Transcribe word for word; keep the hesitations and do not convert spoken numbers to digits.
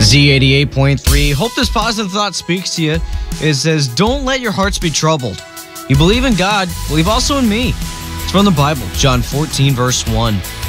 Z eighty-eight point three. Hope this positive thought speaks to you. It says, don't let your hearts be troubled. You believe in God, believe also in me. It's from the Bible, John fourteen, verse one.